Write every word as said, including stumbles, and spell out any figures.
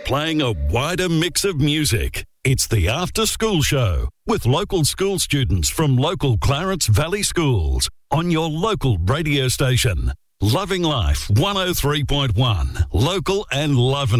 playing a wider mix of music. It's the After School Show with local school students from local Clarence Valley schools on your local radio station. Loving Life one oh three point one. Local and loving.